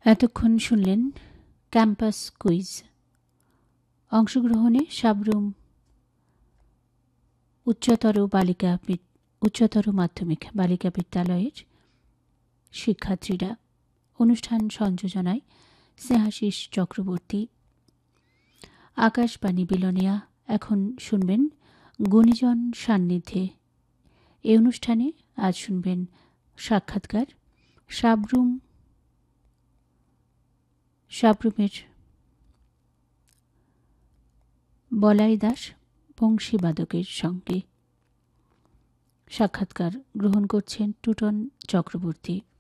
এতক্ষণ শুনলেন campus quiz. অংশগ্রহণে সাবরুম উচ্চতর মাধ্যমিক বালিকা বিদ্যালয়ের শিক্ষার্থীরা। অনুষ্ঠান সংযোজনায় স্নেহাশিস চক্রবর্তী। আকাশবাণী বিলোনিয়া। এখন শুনবেন গুণীজন সান্নিধ্যে। এই অনুষ্ঠানে আজ শুনবেন সাক্ষাৎকার সাবরুমের বলাই দাস বংশীবাদকের সঙ্গে। সাক্ষাৎকার গ্রহণ করছেন টুটন চক্রবর্তী।